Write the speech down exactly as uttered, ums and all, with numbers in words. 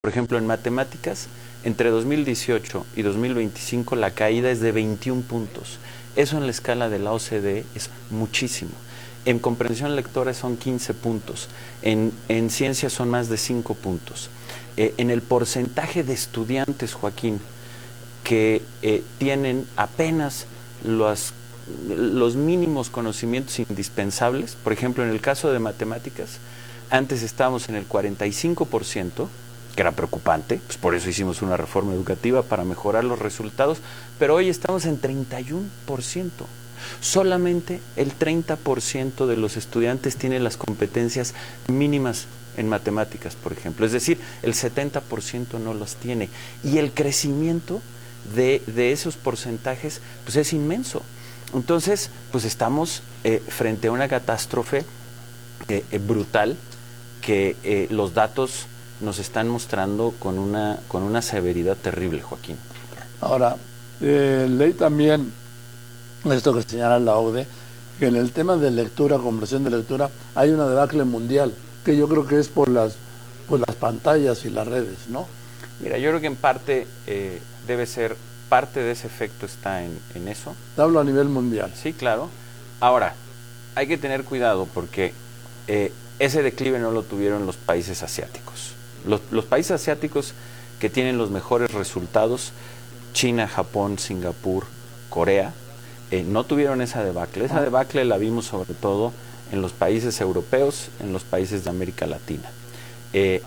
Por ejemplo, en matemáticas, entre dos mil dieciocho y dos mil veinticinco la caída es de veintiún puntos. Eso en la escala de la O C D E es muchísimo. En comprensión lectora son quince puntos. En, en ciencias son más de cinco puntos. Eh, en el porcentaje de estudiantes, Joaquín, que eh, tienen apenas los, los mínimos conocimientos indispensables, por ejemplo, en el caso de matemáticas, antes estábamos en el cuarenta y cinco por ciento, que era preocupante, pues por eso hicimos una reforma educativa para mejorar los resultados, pero hoy estamos en treinta y uno por ciento. Solamente el treinta por ciento de los estudiantes tienen las competencias mínimas en matemáticas, por ejemplo. Es decir, el setenta por ciento no los tiene. Y el crecimiento de, de esos porcentajes pues es inmenso. Entonces, pues estamos eh, frente a una catástrofe eh, eh, brutal que eh, los datos nos están mostrando con una, con una severidad terrible, Joaquín. Ahora, eh, leí también esto que señala la O C D E, que en el tema de lectura, comprensión de lectura, hay una debacle mundial, que yo creo que es por las, por las pantallas y las redes, ¿no? Mira, yo creo que en parte eh, debe ser, parte de ese efecto está en, en eso. Te hablo a nivel mundial. Sí, claro. Ahora, hay que tener cuidado porque eh, ese declive no lo tuvieron los países asiáticos. Los, los países asiáticos que tienen los mejores resultados, China, Japón, Singapur, Corea, eh, no tuvieron esa debacle. Esa debacle la vimos sobre todo en los países europeos, en los países de América Latina. Eh,